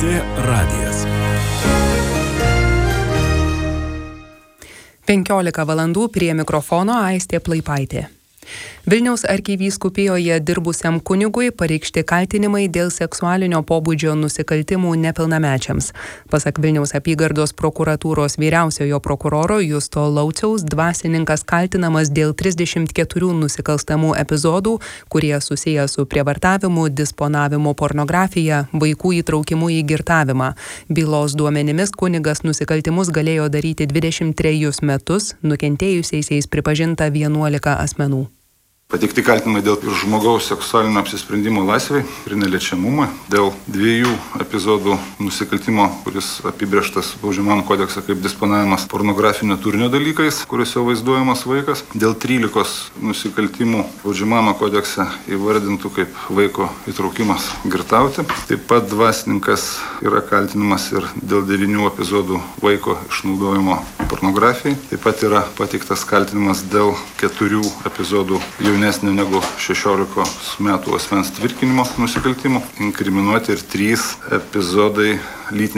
LRT radijas. 15 valandų prie mikrofono Aistė Plaipaitė. Vilniaus arkivyskupijoje dirbusiam kunigui pareikšti kaltinimai dėl seksualinio pobūdžio nusikaltimų nepilnamečiams. Pasak Vilniaus apygardos prokuratūros vyriausiojo prokuroro Justo Lauciaus, dvasininkas kaltinamas dėl 34 nusikalstamų epizodų, kurie susiję su prievartavimu, disponavimu pornografija, vaikų įtraukimu į girtavimą. Bylos duomenimis kunigas nusikaltimus galėjo daryti 23 metus, nukentėjusiais pripažinta 11 asmenų. Pateikti kaltinimai dėl žmogaus seksualinio apsisprendimo laisvei ir neliečiamumą, dėl 2 epizodų nusikaltimo, kuris apibrėžtas Baudžiamajame kodekse kaip disponavimas pornografinio turinio dalykais, kuriuose vaizduojamas vaikas, dėl 13 nusikaltimų Baudžiamajame kodekse įvardintų kaip vaiko įtraukimas girtauti. Taip pat dvasininkas yra kaltinamas ir dėl 9 epizodų vaiko išnaudojimo pornografijai. Taip pat yra pateiktas kaltinimas dėl 4 epizodų jaunesnio negu 16 metų asmens tvirkinimo nusikaltimų, inkriminuoti ir 3 epizodai lytinio